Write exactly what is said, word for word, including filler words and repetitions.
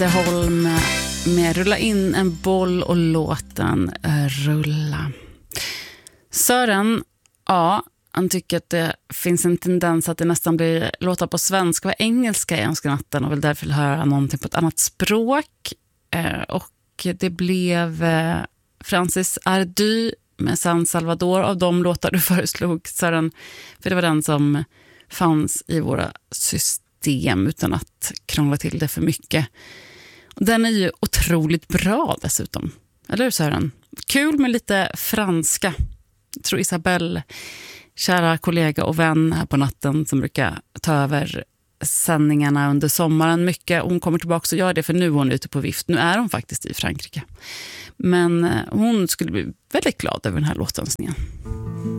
Holm med Rulla in en boll och låten rulla. Sören, ja, han tycker att det finns en tendens att det nästan blir låtar på svenska och engelska i önskenatten och vill därför höra någonting på ett annat språk. Eh, och det blev eh, Francis Ardy med San Salvador av de låtar du föreslog, Sören, för det var den som fanns i våra system utan att krångla till det för mycket. Den är ju otroligt bra dessutom. Eller hur, Sören? Kul med lite franska. Jag tror Isabelle, kära kollega och vän här på natten som brukar ta över sändningarna under sommaren mycket. Hon kommer tillbaka och gör det, för nu är hon ute på vift. Nu är hon faktiskt i Frankrike. Men hon skulle bli väldigt glad över den här låtönskningen.